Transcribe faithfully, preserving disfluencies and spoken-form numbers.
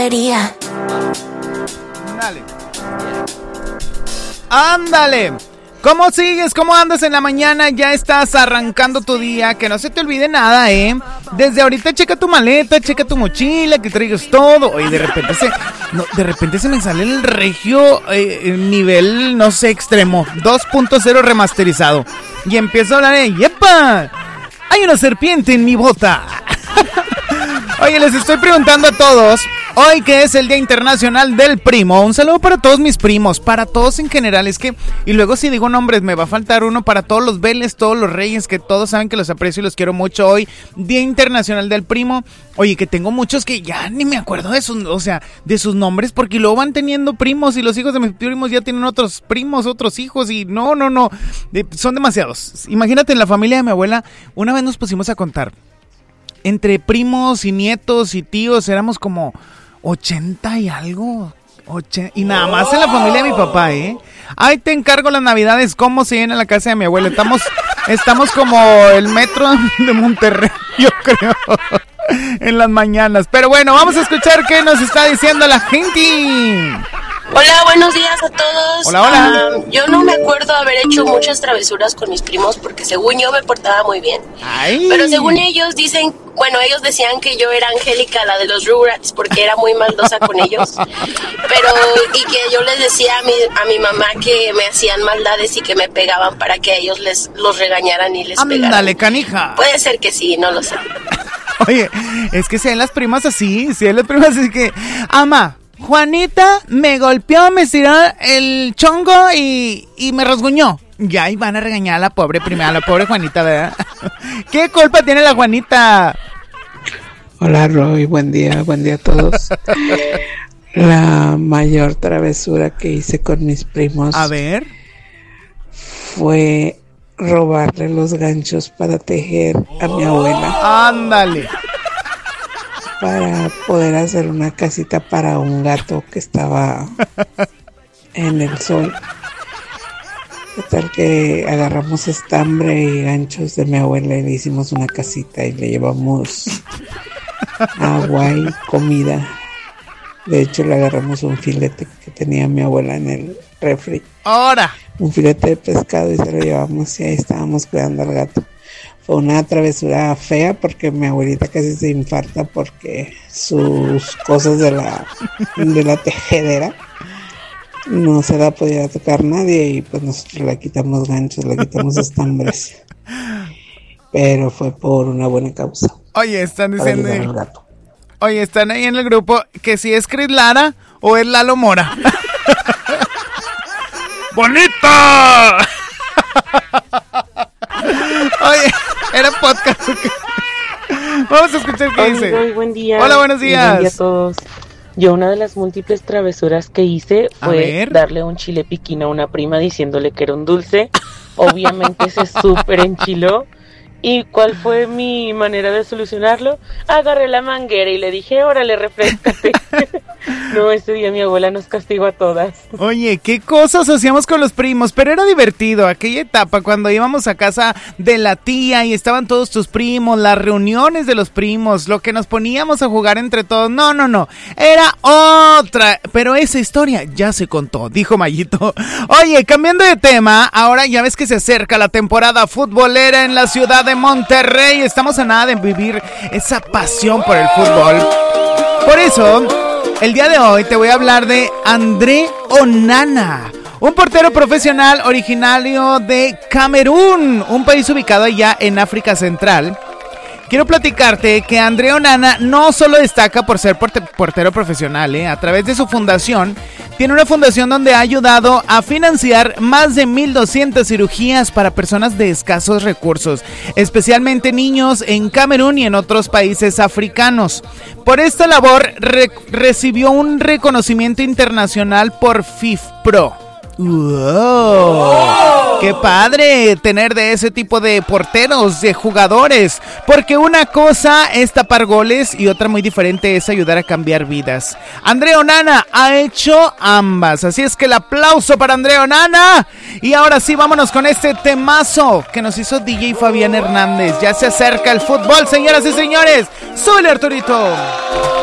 Ándale. Ándale. ¿Cómo sigues? ¿Cómo andas en la mañana? Ya estás arrancando tu día. Que no se te olvide nada, ¿eh? Desde ahorita checa tu maleta, checa tu mochila, que traigas todo. Oye, de repente se... No, de repente se me sale el regio eh, nivel, no sé, extremo. dos punto cero remasterizado. Y empiezo a hablar de... ¡Yepa! Hay una serpiente en mi bota. Oye, les estoy preguntando a todos, hoy que es el Día Internacional del Primo, un saludo para todos mis primos, para todos en general, es que, y luego si digo nombres me va a faltar uno, para todos los Vélez, todos los Reyes, que todos saben que los aprecio y los quiero mucho hoy, Día Internacional del Primo. Oye, que tengo muchos que ya ni me acuerdo de sus, o sea, de sus nombres, porque luego van teniendo primos y los hijos de mis primos ya tienen otros primos, otros hijos y no, no, no, son demasiados. Imagínate, en la familia de mi abuela, una vez nos pusimos a contar. Entre primos y nietos y tíos éramos como ochenta y algo. ochenta, y nada más en la familia de mi papá, ¿eh? Ay, te encargo las navidades, cómo se llena la casa de mi abuela. Estamos, estamos como el metro de Monterrey, yo creo, en las mañanas. Pero bueno, vamos a escuchar qué nos está diciendo la gente. Hola, buenos días a todos. Hola, hola. Um, yo no me acuerdo haber hecho muchas travesuras con mis primos porque según yo me portaba muy bien. Ay. Pero según ellos dicen, bueno, ellos decían que yo era Angélica, la de los Rugrats, porque era muy maldosa con ellos. Pero, y que yo les decía a mi, a mi mamá que me hacían maldades y que me pegaban para que ellos les los regañaran y les pegaran. Ándale, canija. Puede ser que sí, no lo sé. Oye, es que si hay las primas así, si hay las primas así que... Ama, Juanita me golpeó, me estiró el chongo y, y me rasguñó. Ya, y van a regañar a la pobre prima, a la pobre Juanita, ¿verdad? ¿Qué culpa tiene la Juanita? Hola, Roy, buen día, buen día a todos. La mayor travesura que hice con mis primos... A ver... fue robarle los ganchos para tejer a mi abuela. ¡Ándale! Para poder hacer una casita para un gato que estaba en el sol. Total que agarramos estambre y ganchos de mi abuela y le hicimos una casita y le llevamos agua y comida. De hecho, le agarramos un filete que tenía mi abuela en el refri. ¡Ahora! Un filete de pescado y se lo llevamos y ahí estábamos cuidando al gato. Fue una travesura fea porque mi abuelita casi se infarta porque sus cosas de la, de la tejedera no se la podía tocar nadie y pues nosotros le quitamos ganchos, le quitamos estambres. Pero fue por una buena causa. Oye, están diciendo... Para ayudar al gato. Oye, están ahí en el grupo que si es Cris Lara o es Lalo Mora. ¡Bonita! Oye, era podcast. Vamos a escuchar qué Hola, dice. Roy, buen día. Hola, buenos días. Buen día a todos. Yo una de las múltiples travesuras que hice fue darle un chile piquín a una prima diciéndole que era un dulce. Obviamente se súper enchiló. ¿Y cuál fue mi manera de solucionarlo? Agarré la manguera y le dije, órale, refréscate. No, ese día mi abuela nos castigó a todas. Oye, qué cosas hacíamos con los primos, pero era divertido aquella etapa cuando íbamos a casa de la tía y estaban todos tus primos, las reuniones de los primos, lo que nos poníamos a jugar entre todos. No, no, no, era otra, pero esa historia ya se contó, dijo Mayito. Oye, cambiando de tema, ahora ya ves que se acerca la temporada futbolera en la ciudad de Monterrey. Estamos a nada de vivir esa pasión por el fútbol. Por eso, el día de hoy te voy a hablar de André Onana, un portero profesional originario de Camerún, un país ubicado allá en África Central. Quiero platicarte que André Onana no solo destaca por ser porte- portero profesional, ¿eh? A través de su fundación, tiene una fundación donde ha ayudado a financiar más de mil doscientas cirugías para personas de escasos recursos, especialmente niños en Camerún y en otros países africanos. Por esta labor re- recibió un reconocimiento internacional por FIFPro. ¡Wow! ¡Qué padre tener de ese tipo de porteros, de jugadores! Porque una cosa es tapar goles y otra muy diferente es ayudar a cambiar vidas. André Onana ha hecho ambas, así es que el aplauso para André Onana. Y ahora sí, vámonos con este temazo que nos hizo D J Fabián Hernández. Ya se acerca el fútbol, señoras y señores. ¡Súbele, Arturito!